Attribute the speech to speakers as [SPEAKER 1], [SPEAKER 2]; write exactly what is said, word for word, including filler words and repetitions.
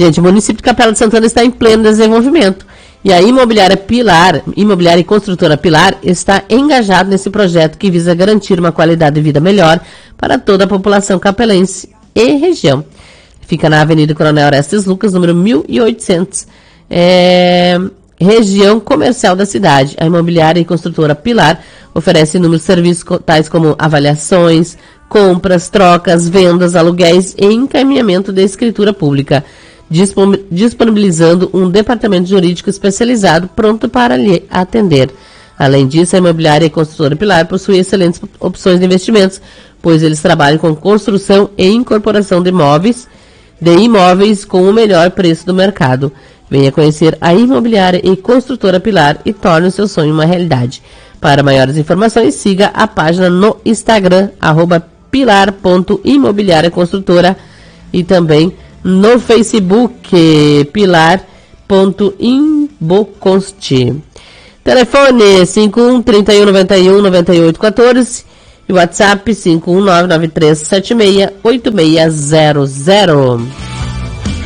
[SPEAKER 1] Gente, o município de Capela de Santana está em pleno desenvolvimento. E a imobiliária Pilar, imobiliária e construtora Pilar, está engajada nesse projeto que visa garantir uma qualidade de vida melhor para toda a população capelense e região. Fica na Avenida Coronel Orestes Lucas, número mil e oitocentos, é, região comercial da cidade. A imobiliária e construtora Pilar oferece inúmeros serviços tais como avaliações, compras, trocas, vendas, aluguéis e encaminhamento de escritura pública, disponibilizando um departamento jurídico especializado pronto para lhe atender. Além disso, a imobiliária e construtora Pilar possui excelentes opções de investimentos, pois eles trabalham com construção e incorporação de imóveis, de imóveis com o melhor preço do mercado. Venha conhecer a imobiliária e construtora Pilar e torne o seu sonho uma realidade. Para maiores informações, siga a página no Instagram, arroba pilar ponto imobiliária construtora, e também no Facebook, pilar ponto imboconst. Telefone cinco um, trinta e um, noventa e um, noventa e oito, quatorze e WhatsApp cinco um nove nove três sete seis, oito seis zero zero.